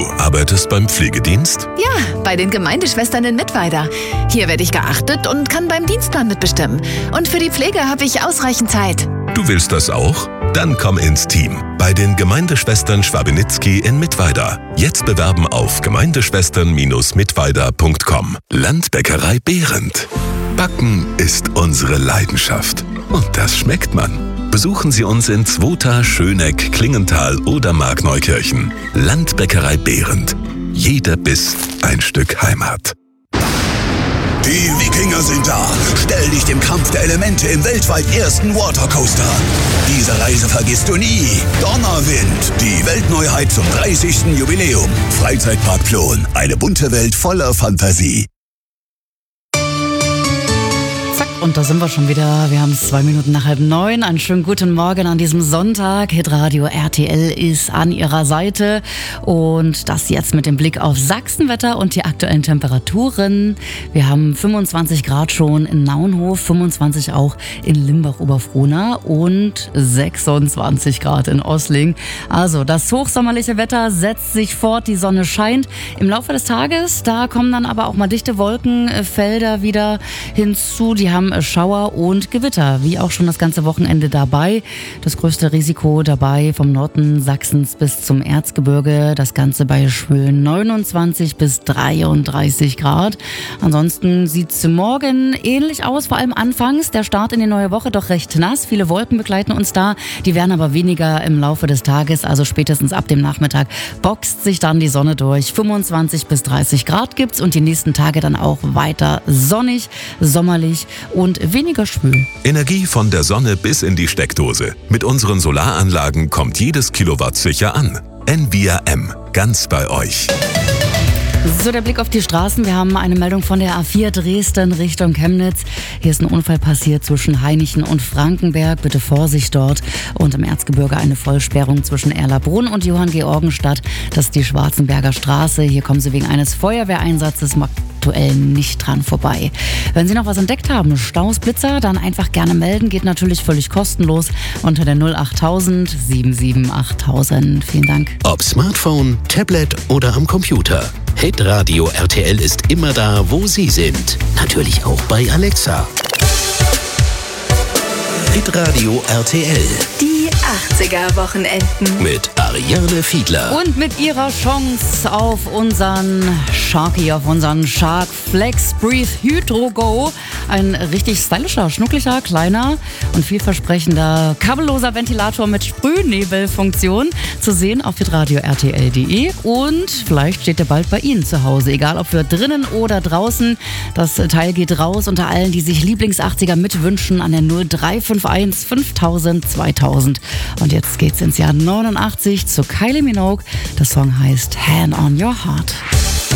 arbeitest beim Pflegedienst? Ja, bei den Gemeindeschwestern in Mittweida. Hier werde ich geachtet und kann beim Dienstplan mitbestimmen. Und für die Pflege habe ich ausreichend Zeit. Du willst das auch? Dann komm ins Team. Bei den Gemeindeschwestern Schwabenitzky in Mittweida. Jetzt bewerben auf gemeindeschwestern-mittweida.com. Landbäckerei Behrendt. Backen ist unsere Leidenschaft. Und das schmeckt man. Besuchen Sie uns in Zwota, Schöneck, Klingenthal oder Markneukirchen. Landbäckerei Behrendt. Jeder Biss ein Stück Heimat. Die Wikinger sind da. Stell dich dem Kampf der Elemente im weltweit ersten Watercoaster. Diese Reise vergisst du nie. Donnerwind, die Weltneuheit zum 30. Jubiläum. Freizeitpark Plon, eine bunte Welt voller Fantasie. Und da sind wir schon wieder. Wir haben es 2 Minuten nach 8:30. Einen schönen guten Morgen an diesem Sonntag. Hitradio RTL ist an Ihrer Seite. Und das jetzt mit dem Blick auf Sachsenwetter und die aktuellen Temperaturen. Wir haben 25 Grad schon in Naunhof, 25 auch in Limbach-Oberfrohna und 26 Grad in Ossling. Also das hochsommerliche Wetter setzt sich fort, die Sonne scheint. Im Laufe des Tages, da kommen dann aber auch mal dichte Wolkenfelder wieder hinzu. Die haben Schauer und Gewitter, wie auch schon das ganze Wochenende dabei. Das größte Risiko dabei vom Norden Sachsens bis zum Erzgebirge. Das Ganze bei schwülen 29 bis 33 Grad. Ansonsten sieht es morgen ähnlich aus, vor allem anfangs. Der Start in die neue Woche doch recht nass. Viele Wolken begleiten uns da. Die werden aber weniger im Laufe des Tages, also spätestens ab dem Nachmittag boxt sich dann die Sonne durch. 25 bis 30 Grad gibt's und die nächsten Tage dann auch weiter sonnig, sommerlich und weniger schwül. Energie von der Sonne bis in die Steckdose. Mit unseren Solaranlagen kommt jedes Kilowatt sicher an. Envia M, ganz bei euch. So, der Blick auf die Straßen. Wir haben eine Meldung von der A4 Dresden Richtung Chemnitz. Hier ist ein Unfall passiert zwischen Hainichen und Frankenberg. Bitte Vorsicht dort. Und im Erzgebirge eine Vollsperrung zwischen Erlabrunn und Johanngeorgenstadt. Das ist die Schwarzenberger Straße. Hier kommen Sie wegen eines Feuerwehreinsatzes aktuell nicht dran vorbei. Wenn Sie noch was entdeckt haben, Staus, Blitzer, dann einfach gerne melden. Geht natürlich völlig kostenlos unter der 08000 77 8000. Vielen Dank. Ob Smartphone, Tablet oder am Computer. Hitradio RTL ist immer da, wo Sie sind. Natürlich auch bei Alexa. Hitradio RTL. Die 80er-Wochenenden. Mit Ariane Fiedler. Und mit ihrer Chance auf unseren Sharky, auf unseren Shark Flex Breathe Hydro Go. Ein richtig stylischer, schnucklicher, kleiner und vielversprechender kabelloser Ventilator mit Sprühnebelfunktion zu sehen auf hitradio-rtl.de. Und vielleicht steht er bald bei Ihnen zu Hause, egal ob für drinnen oder draußen. Das Teil geht raus unter allen, die sich Lieblings-80er mitwünschen an der 0351 5000 2000. Und jetzt geht's ins Jahr 89 zu Kylie Minogue. Der Song heißt Hand on Your Heart.